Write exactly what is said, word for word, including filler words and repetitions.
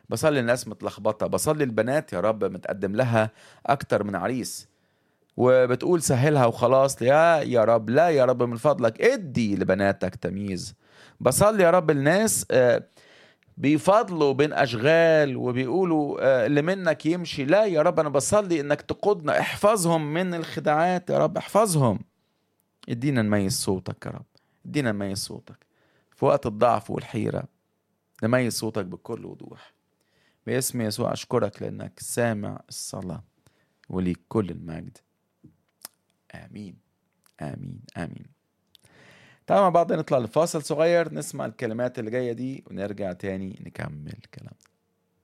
بصلي الناس متلخبطة، بصلي البنات يا رب متقدم لها أكتر من عريس وبتقول سهلها وخلاص. يا يا رب لا، يا رب من فضلك ادي لبناتك تمييز. بصلي يا رب الناس آه، بيفضلوا بين أشغال وبيقولوا آه، اللي منك يمشي. لا يا رب، أنا بصلي إنك تقودنا، احفظهم من الخداعات يا رب، احفظهم. ادينا نميز صوتك يا رب، ادينا نميز صوتك في وقت الضعف والحيرة، نميز صوتك بكل وضوح. باسم يسوع أشكرك لأنك سامع الصلاة، وليك كل المجد. آمين آمين آمين. تعالوا مع بعض نطلع لفاصل صغير، نسمع الكلمات اللي جاية دي ونرجع تاني نكمل كلام.